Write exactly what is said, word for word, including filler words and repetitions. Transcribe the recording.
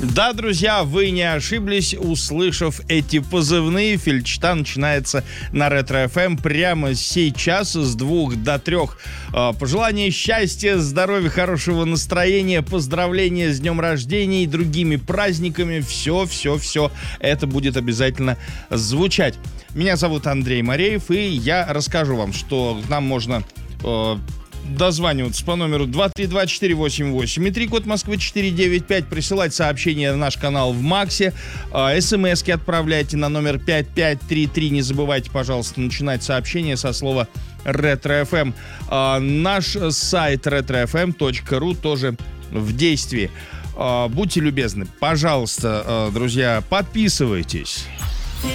Да, друзья, вы не ошиблись, услышав эти позывные. Фельдчета начинается на Ретро-эф эм прямо сейчас с двух до трех. Пожелания счастья, здоровья, хорошего настроения, поздравления с днем рождения и другими праздниками. Все, все, все это будет обязательно звучать. Меня зовут Андрей Мореев, и я расскажу вам, что нам можно... дозваниваться по номеру два три два четыре восемь восемь и три, код Москвы четыре девять пять, присылать сообщения на наш канал в Максе, э, смски отправляйте на номер пять пять три три. Не забывайте, пожалуйста, начинать сообщение со слова Ретро-эф эм. Э, наш сайт ретро эф эм точка ру тоже в действии. Э, будьте любезны, пожалуйста, э, друзья, подписывайтесь.